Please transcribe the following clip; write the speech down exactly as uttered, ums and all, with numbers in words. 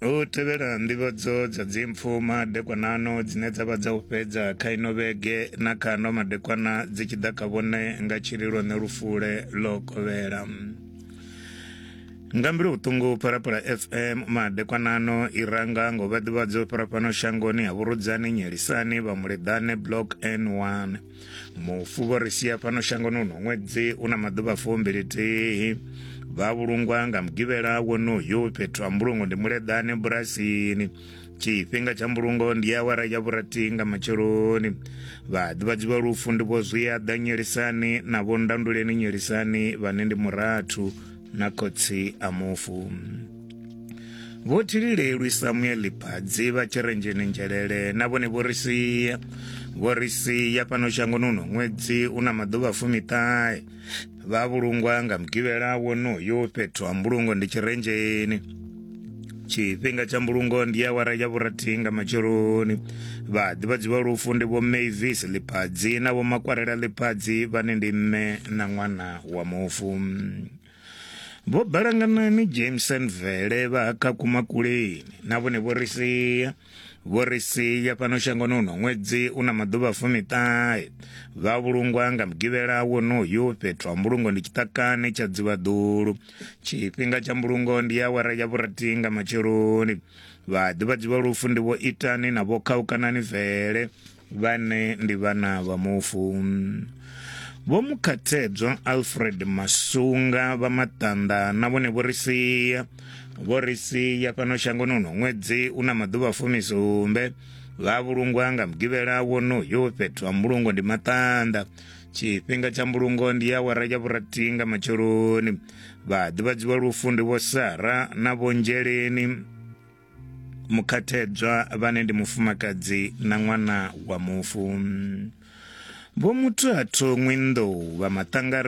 U tevera ndivhodzo dza dzimpfuma madekwanano dzine dzavha dza u fhedza kha ino vhege na kha ano madekwana dzi tshi ḓa kha vhone nga tshililo ne lufule lo kovhela. Nga mbili uṱungu Phalaphala F M madekwanano i ranga ngo vha ḓivhadzo fhira fhano shangoni ha Vhurudzani Nyelisani vha Muleḓane Block N one. Mufu vho ri sia fhano shangoni uno ṅwedzi una maḓuvha fumbilithihi. Vha vhulungwa nga mugivhela wonoyo fhethu ha mbulungo ndi Muleḓane bulasini. Tshifhinga tsha mbulungo ndi awara ya vhurathi nga matsheloni. Vhaḓivhadzi vha lufu ndi vho Zwiyaḓa Nyelisani na vho Ndanduleni Nyelisani vhane ndi murathu na khotsi a mufu. Vho Thililelwi Samuel Lepadzi vha Tshirenzheni Njelele na vhone vho ri sia vho ri sia fhano shangoni uno ṅwedzi una maḓuvha fumiṱahe. Vha vhulungwa nga mugivhela wonoyo fhethu ha mbulungo ndi Tshirenzheni. Tshifhinga tsha mbulungo ndi awara ya vhurathi nga matsheloni. Vhaḓivhadzi vha lufu ndi vho Mavis Lepadzi na vho Makwarela Lepadzi vhane ndi mme na ṅwana wa mufu. Vho Balanganani Jameson Vele vha kha Kumakuleni na vhone vho ri sia vho ri sia fhano shangoni uno ṅwedzi una maḓuvha fumiṱahe. Vha vhulungwa nga mugivhela wonoyo fhethu ha mbulungo ndi Tshiṱakani tsha Dzivhaḓulu. Tshifhinga tsha mbulungo ndi awara ya vhurathi nga matsheloni. Vhaḓivhadzi vha lufu ndi vho Itani na vho Khaukanani Vele vhane ndi vhana vha mufu. Vho Mukhathedzwa Alfred Masunga vha Maṱanda na vhone vho ri sia vho ri sia fhano shangoni uno ṅwedzi una maḓuvha fumisumbe. Vha vhulungwa nga mugivhela wonoyo fhethu ha mbulungo ndi Maṱanda. Tshifhinga tsha mbulungo ndi awara ya vhurathi nga matsheloni. Vhaḓivhadzi vha lufu ndi vho Sara na vho Njeleni Mukhathedzwa vhane ndi mufumakadzi na ṅwana wa mufu. Vho Muthatho Ṅwinḓou vha Maṱangari